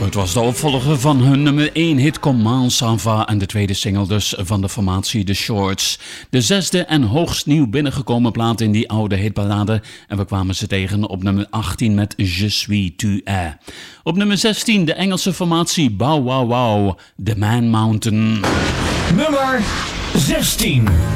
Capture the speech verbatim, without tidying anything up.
Het was de opvolger van hun nummer één hit Comment ça va en de tweede single dus van de formatie The Shorts. De zesde en hoogst nieuw binnengekomen plaat in die oude hitparade en we kwamen ze tegen op nummer achttien met Je suis tu es. Op nummer zestien de Engelse formatie Bow Wow Wow, The Man Mountain. Nummer zestien.